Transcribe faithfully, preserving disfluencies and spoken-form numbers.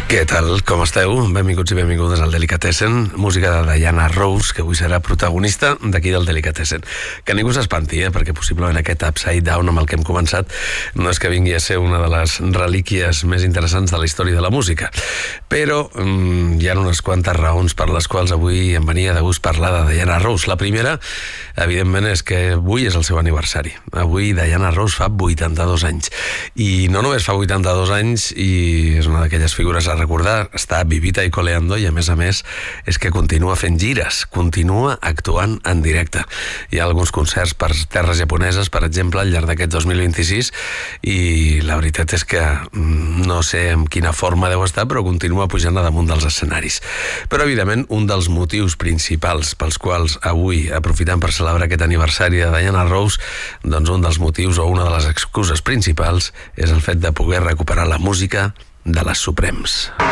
Què tal? Com esteu? Benvinguts i benvingudes al Delicatessen, música de Diana Ross, que avui serà protagonista d'aquí del Delicatessen. Que ningú s'espanti, eh? Perquè possiblement aquest Upside Down amb el que hem començat no és que vingui a ser una de les relíquies més interessants de la història de la música. Però mmm, hi ha unes quantes raons per les quals avui em venia de gust parlar de Diana Ross. La primera, evidentment, és que avui és el seu aniversari. Avui Diana Ross fa vuitanta-dos anys. I no només fa vuitanta-dos anys, i és una d'aquelles figures a recordar, està vivita i coleando, i a més a més és que continua fent gires, continua actuant en directe. Hi ha alguns concerts per terres japoneses, per exemple, al llarg d'aquest dos mil vint-i-sis, i la veritat és que no sé en quina forma deu estar, però continua pujant a damunt dels escenaris. Però, evidentment, un dels motius principals pels quals avui, aprofitant per celebrar aquest aniversari de Diana Ross, doncs un dels motius o una de les excuses principals és el fet de poder recuperar la música de les Suprems.